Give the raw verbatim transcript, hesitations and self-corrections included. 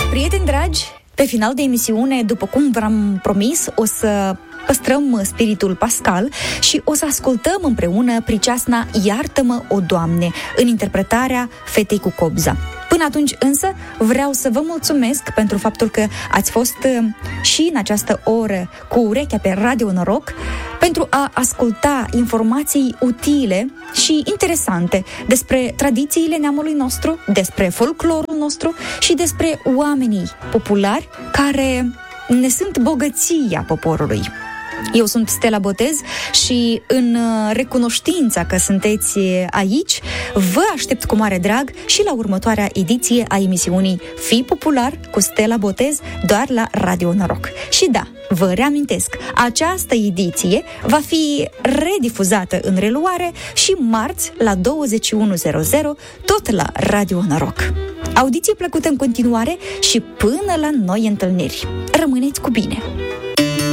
Prieteni dragi, pe final de emisiune, după cum v-am promis, o să păstrăm spiritul pascal și o să ascultăm împreună priceasna Iartă-mă, o Doamne, în interpretarea Fetei cu Cobza. Până atunci însă vreau să vă mulțumesc pentru faptul că ați fost și în această oră cu urechea pe Radio Noroc pentru a asculta informații utile și interesante despre tradițiile neamului nostru, despre folclorul nostru și despre oamenii populari care ne sunt bogăția poporului. Eu sunt Stella Botez și în recunoștința că sunteți aici, vă aștept cu mare drag și la următoarea ediție a emisiunii Fii Popular cu Stella Botez, doar la Radio Noroc. Și da, vă reamintesc, această ediție va fi redifuzată în reluare și marți la douăzeci și unu zero zero, tot la Radio Noroc. Audiție plăcută în continuare și până la noi întâlniri. Rămâneți cu bine!